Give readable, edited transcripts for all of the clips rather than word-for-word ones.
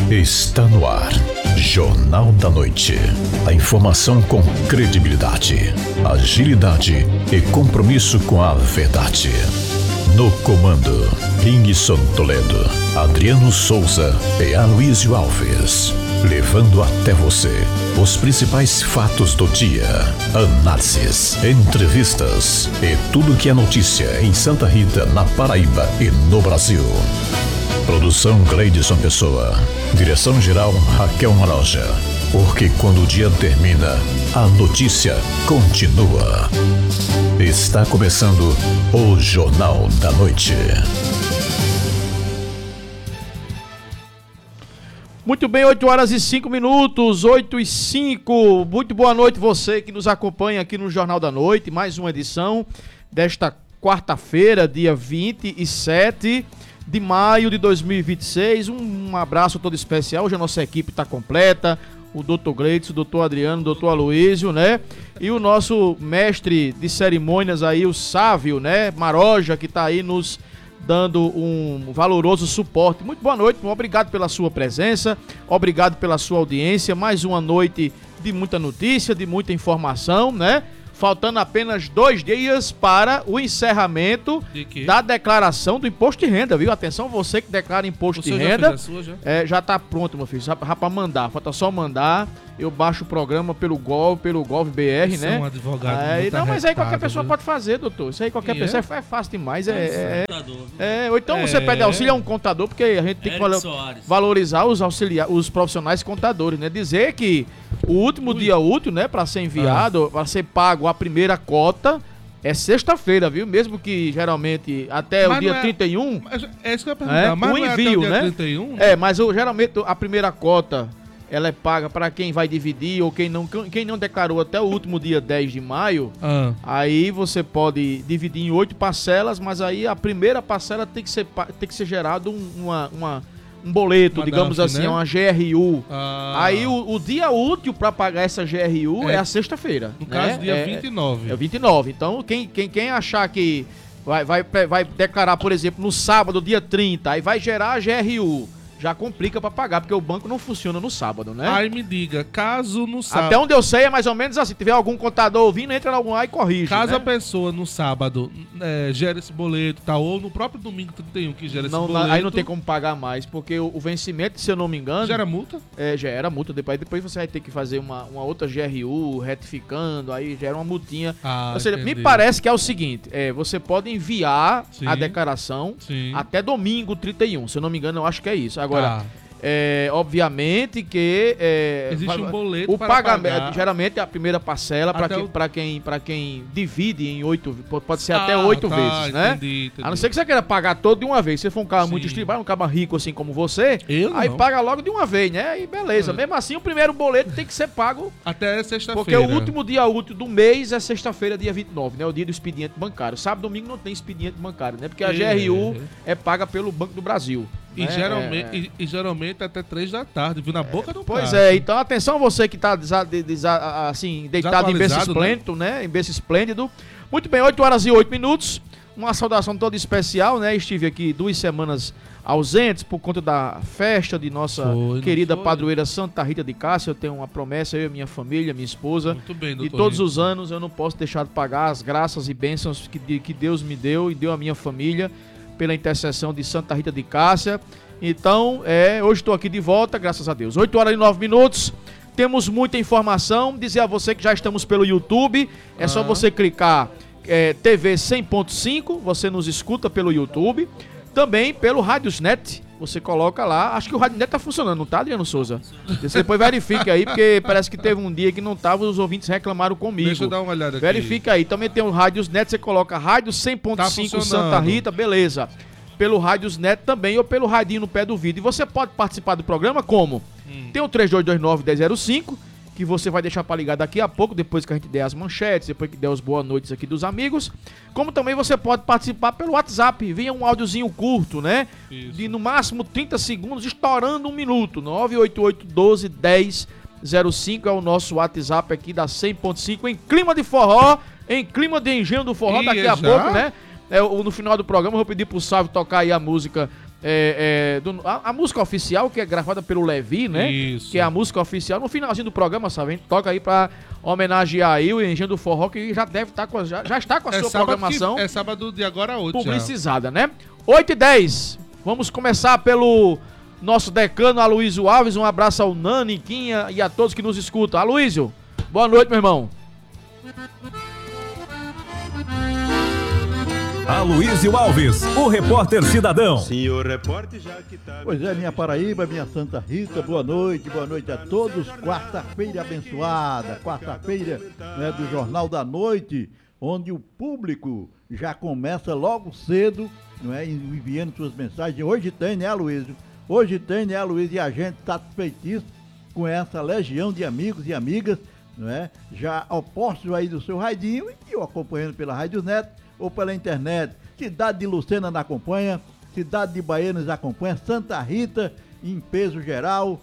Está no ar, Jornal da Noite. A informação com credibilidade, agilidade e compromisso com a verdade. No comando, Ringson Toledo, Adriano Souza e Aloysio Alves. Levando até você os principais fatos do dia, análises, entrevistas e tudo que é notícia em Santa Rita, na Paraíba e no Brasil. Produção Gleidson Pessoa. Direção-geral Raquel Maroja. Porque quando o dia termina, a notícia continua. Está começando o Jornal da Noite. Muito bem, 8 horas e 5 minutos, 8 e 5. Muito boa noite você que nos acompanha aqui no Jornal da Noite. Mais uma edição desta quarta-feira, dia 27 de maio de 2026. Um abraço todo especial. Hoje a nossa equipe está completa. O Dr. Gleidson, o Dr. Adriano, o Dr. Aloysio, né? E o nosso mestre de cerimônias aí, o Sávio, né? Maroja, que está aí nos dando um valoroso suporte. Muito boa noite, obrigado pela sua presença, obrigado pela sua audiência. Mais uma noite de muita notícia, de muita informação, né? Faltando apenas 2 dias para o encerramento da declaração do imposto de renda, viu? Atenção, você que declara imposto de renda, já tá pronto, meu filho, já para mandar, falta só mandar. Eu baixo o programa pelo Gov.br, né? Um advogado não, mas aí qualquer pessoa pode fazer, doutor. Isso aí qualquer pessoa é fácil demais. Ou então você pede auxílio a um contador, porque a gente tem que valorizar os profissionais contadores, né? Dizer que o último dia útil, né, para ser enviado, para ser pago a primeira cota, é sexta-feira, viu? Mesmo que geralmente até o dia 31. É isso que eu ia perguntar, mas o envio, não é até o dia né? 31? Mas geralmente a primeira cota ela é paga para quem vai dividir ou quem não declarou até o último dia 10 de maio. Aí você pode dividir em 8 parcelas, mas aí a primeira parcela tem que ser gerado um boleto, digamos assim, né? Uma GRU. Aí o dia útil para pagar essa GRU é a sexta-feira. No caso, dia 29. É o 29. Então, quem achar que vai declarar, por exemplo, no sábado, dia 30, aí vai gerar a GRU. Já complica pra pagar, porque o banco não funciona no sábado, né? Aí me diga, caso no sábado... Até onde eu sei é mais ou menos assim, se tiver algum contador ouvindo, entra em algum lá e corrige, caso né? a pessoa no sábado gera esse boleto, tá, ou no próprio domingo 31 que gera esse boleto... Aí não tem como pagar mais, porque o vencimento, se eu não me engano... Gera multa? Gera multa, depois você vai ter que fazer uma outra GRU, retificando, aí gera uma multinha. Ou seja, entendi. Me parece que é o seguinte, você pode enviar a declaração Sim. até domingo 31, se eu não me engano, eu acho que é isso. Agora, obviamente que existe um boleto o para pagamento, pagar. Geralmente a primeira parcela para quem divide em 8, pode ser até 8 vezes, né? Entendi. A não ser que você queira pagar todo de uma vez. Se for um carro muito estribado, um carro rico assim como você, aí paga logo de uma vez, né? E beleza. Mesmo assim, o primeiro boleto tem que ser pago até sexta-feira. Porque o último dia útil do mês é sexta-feira, dia 29, né? O dia do expediente bancário. Sábado e domingo não tem expediente bancário, né? Porque a GRU é paga pelo Banco do Brasil. E geralmente até 3 da tarde, viu? Na boca do Pois carro. Então atenção você que tá assim, deitado em berço esplêndido, né? Em berço esplêndido. Muito bem, 8 horas e 8 minutos. Uma saudação toda especial, né? Estive aqui 2 semanas ausentes por conta da festa de nossa querida padroeira Santa Rita de Cássia. Eu tenho uma promessa, eu e minha família, minha esposa. Muito bem, doutor. E todos os anos eu não posso deixar de pagar as graças e bênçãos que Deus me deu e deu à minha família, pela intercessão de Santa Rita de Cássia. Então, hoje estou aqui de volta, graças a Deus. 8 horas e 9 minutos, temos muita informação. Dizer a você que já estamos pelo YouTube, é só você clicar TV 100.5, você nos escuta pelo YouTube. Também pelo Radiosnet, você coloca lá. Acho que o Radiosnet tá funcionando, não tá, Adriano Souza? Você depois verifique aí, porque parece que teve um dia que não tava, os ouvintes reclamaram comigo. Deixa eu dar uma olhada aqui. Verifica aí. Também tem o Radiosnet, você coloca Rádio 100.5 Santa Rita, beleza. Pelo Radiosnet também ou pelo radinho no pé do vídeo. E você pode participar do programa como? Tem o 3229-1005, que você vai deixar para ligar daqui a pouco, depois que a gente der as manchetes, depois que der os boas noites aqui dos amigos. Como também você pode participar pelo WhatsApp, via um áudiozinho curto, né? Isso. De no máximo 30 segundos, estourando 1 minuto. 988-12-1005 é o nosso WhatsApp aqui da 100.5, em clima de forró, em clima de engenho do forró, daqui a pouco, né? No final do programa eu vou pedir pro Sávio tocar aí a música a música oficial, que é gravada pelo Levi, né? Isso. Que é a música oficial. No finalzinho do programa, sabe? A gente toca aí pra homenagear aí o Engenho do Forró, que já deve estar já está com a sua programação É sábado de agora a 8 publicizada, né? 8h10. Vamos começar pelo nosso decano Aloysio Alves. Um abraço ao Nani, Quinha e a todos que nos escutam. Aloysio, boa noite, meu irmão. Aloysio Alves, o repórter cidadão. Senhor repórter, já que tá... Pois é, minha Paraíba, minha Santa Rita, boa noite a todos. Quarta-feira abençoada, quarta-feira, né, do Jornal da Noite, onde o público já começa logo cedo, não é, enviando suas mensagens. Hoje tem, né, Aloysio? Hoje tem, né, Aloysio? E a gente satisfeitíssimo com essa legião de amigos e amigas, não é? Já opostos aí do seu radinho e eu acompanhando pela Rádio Neto ou pela internet. Cidade de Lucena nos acompanha, Cidade de Bahia nos acompanha, Santa Rita em peso geral,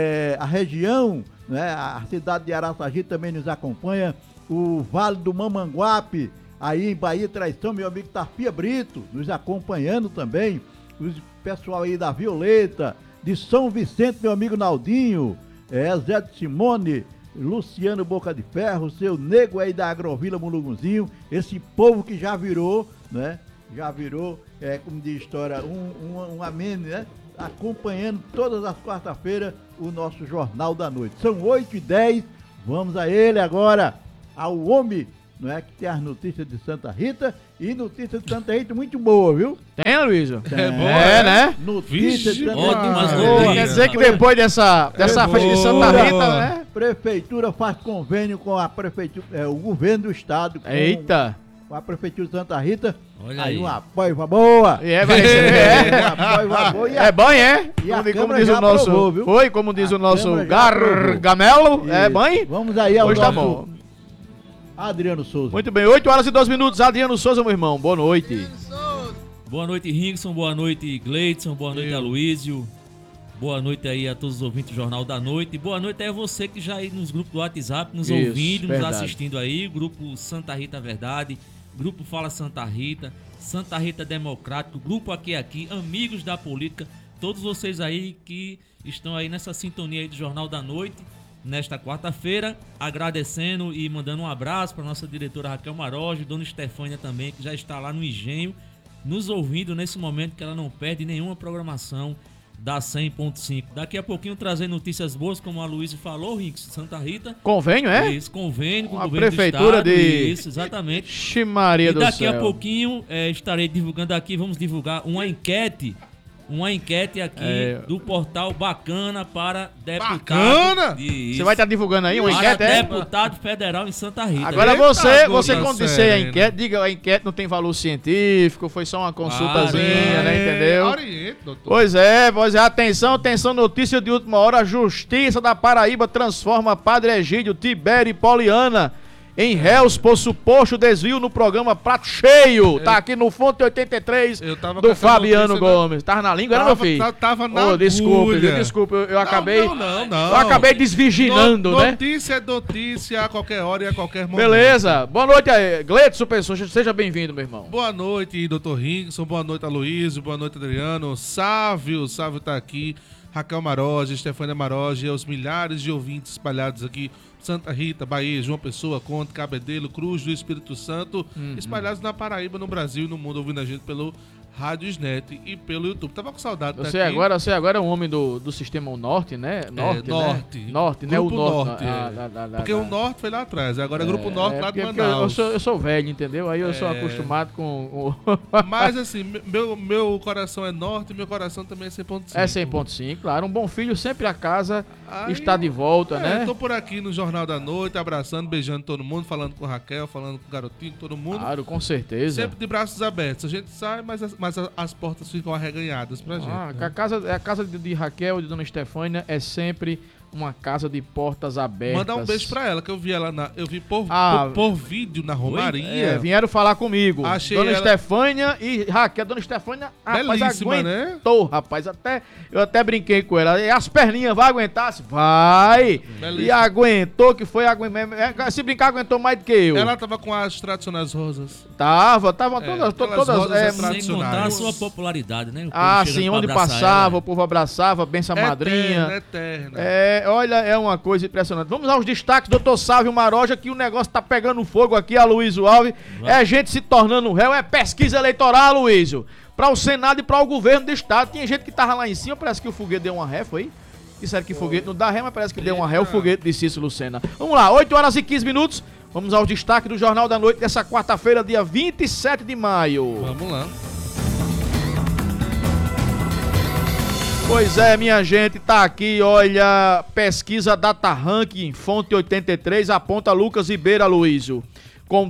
a região, né, a cidade de Araçagi também nos acompanha, o Vale do Mamanguape, aí em Bahia Traição, meu amigo Tafia Brito, nos acompanhando também, os pessoal aí da Violeta, de São Vicente, meu amigo Naldinho, Zé de Simone, Luciano Boca de Ferro, seu nego aí da Agrovila Mulugunzinho, esse povo que já virou, né? Já virou, como diz a história, um ameno, né? Acompanhando todas as quarta-feiras o nosso Jornal da Noite. São 8h10, vamos a ele agora, ao homem, não é? Que tem as notícias de Santa Rita e notícias de Santa Rita muito boa, viu? Tem, Aloysio? É boa, né? Notícias de Santa ótimas Rita. notícias. Quer dizer que depois dessa festa de Santa Rita, né? Prefeitura faz convênio com a prefeitura, o governo do estado. Eita! Com a prefeitura de Santa Rita. Olha aí aí. uma apoio boa. Vai receber, Uma apoio boa. É bom, é? E a Como Câmara diz já o nosso. aprovou, viu? Foi, como diz A o nosso Câmara já aprovou. Gargamelo. É Isso. bom, hein? Vamos aí ao Hoje tá nosso bom. Adriano Souza. Muito bem, 8h12, Adriano Souza, meu irmão. Boa noite. Boa noite, Rinkson. Boa noite, Gleidson. Boa noite, Aloysio. Boa noite aí a todos os ouvintes do Jornal da Noite. Boa noite aí a você que já aí nos grupos do WhatsApp, nos Isso, ouvindo, verdade. nos assistindo aí. Grupo Santa Rita Verdade, Grupo Fala Santa Rita Democrático, Grupo Aqui, Amigos da Política. Todos vocês aí que estão aí nessa sintonia aí do Jornal da Noite. Nesta quarta-feira, agradecendo e mandando um abraço para nossa diretora Raquel Maroge, Dona Estefânia também, que já está lá no Engenho, nos ouvindo nesse momento, que ela não perde nenhuma programação da 100.5. Daqui a pouquinho trazer notícias boas, como a Luísa falou, Rinks, Santa Rita. Convênio, é? Isso, convênio com A o governo prefeitura do estado. de... Isso, exatamente. Ixi, Maria E do daqui céu. a pouquinho estarei divulgando aqui, vamos divulgar uma enquete aqui do portal Bacana para deputado. Bacana? Você vai estar divulgando aí uma para enquete, é? deputado federal em Santa Rita. Agora Eita, você coisa quando disser séria, a enquete, diga a enquete não tem valor científico, foi só uma consultazinha, né, entendeu? Oriente, doutor. Pois é, atenção, notícia de última hora, a Justiça da Paraíba transforma Padre Egídio, Tibério e Poliana em réus por suposto desvio no programa Prato Cheio. Tá aqui no Fonte 83 Eu tava com do essa Fabiano notícia, Gomes. Tava na língua, era meu filho? Tava na Desculpe, agulha. desculpe, eu acabei... Não. Eu acabei desvirginando, né? Notícia é notícia a qualquer hora e a qualquer momento. Beleza. Boa noite aí. Gleidson Pessoa, seja bem-vindo, meu irmão. Boa noite, Dr. Rinkson. Boa noite, Aloysio. Boa noite, Adriano. Sávio tá aqui. Raquel Maroge, Estefânia Maroge e aos milhares de ouvintes espalhados aqui. Santa Rita, Bahia, João Pessoa, Conte, Cabedelo, Cruz do Espírito Santo, espalhados na Paraíba, no Brasil e no mundo, ouvindo a gente pelo Rádio Snet e pelo YouTube. Tava com saudade Você daqui. agora é um homem do sistema Norte, né? Norte, Norte. né? Norte, né? O Grupo Norte. Norte, porque o Norte foi lá atrás, agora é Grupo Norte lá de porque Manaus. eu sou velho, entendeu? Aí eu sou acostumado com... Mas assim, meu coração é Norte e meu coração também é 100.5. É 100.5, claro. Um bom filho sempre a casa Aí, está de volta, né? Tô por aqui no Jornal da Noite, abraçando, beijando todo mundo, falando com Raquel, falando com o garotinho, todo mundo. Claro, com certeza. Sempre de braços abertos. A gente sai, mas as portas ficam arreganhadas pra gente. A casa de Raquel e de Dona Estefânia é sempre uma casa de portas abertas. Mandar um beijo pra ela, que eu vi ela eu vi por vídeo na É, Romaria. vieram falar comigo. Achei Dona ela- Estefânia e Raquel. Dona Estefânia, rapaz, Belíssima, aguentou, rapaz. Eu até brinquei com ela. E as perninhas, vai aguentar? Vai! Belíssima. E aguentou, que foi se brincar, aguentou mais do que eu. Ela tava com as tradicionais rosas. Tava aquelas todas. rosas É, tradicionais. Sem contar a sua popularidade, né? O povo ah, chegando sim, pra onde abraçar passava, ela. o povo abraçava, benção madrinha. Eterna. Olha, é uma coisa impressionante. Vamos aos destaques, doutor Sávio Maroja, que o negócio tá pegando fogo aqui, a Luísio Alves. É gente se tornando réu, é pesquisa eleitoral, Luísio. Para o Senado e para o governo do Estado. Tinha gente que tava lá em cima, parece que o foguete deu uma ré, foi? Disseram que foguete não dá ré, mas parece que deu uma ré o foguete de Cícero Lucena. Vamos lá, 8 horas e 15 minutos. Vamos aos destaques do Jornal da Noite dessa quarta-feira, dia 27 de maio. Vamos lá. Pois é, minha gente, tá aqui, olha, pesquisa Data Ranking, fonte 83, aponta Lucas Ribeiro Aloysio, com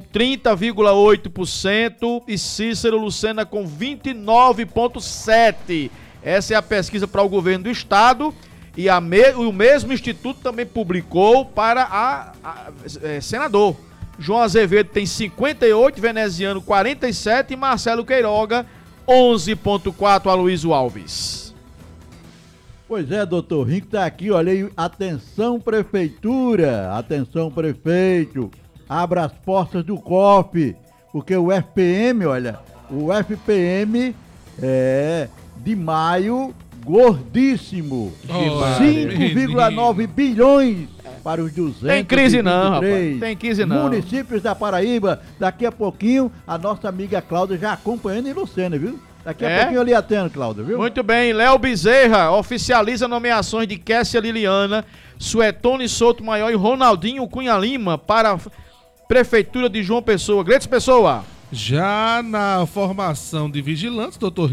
30,8% e Cícero Lucena com 29,7%. Essa é a pesquisa para o governo do estado e o mesmo instituto também publicou para senador. João Azevedo tem 58, Veneziano 47 e Marcelo Queiroga 11,4%, Aloysio Alves. Pois é, doutor Rinco tá aqui, olha aí, atenção prefeitura, atenção prefeito, abra as portas do cofre, porque o FPM, olha, o FPM de maio, gordíssimo, 5,9 bilhões para os 200. Tem crise não, rapaz, tem crise não. Municípios da Paraíba, daqui a pouquinho, a nossa amiga Cláudia já acompanhando em Lucena, viu? Daqui a pouquinho eu lhe atendo, Cláudio, viu? Muito bem, Léo Bezerra oficializa nomeações de Kessia Liliana, Suetone Souto Maior e Ronaldinho Cunha Lima para a Prefeitura de João Pessoa. Gleides Pessoa. Já na formação de vigilantes, doutor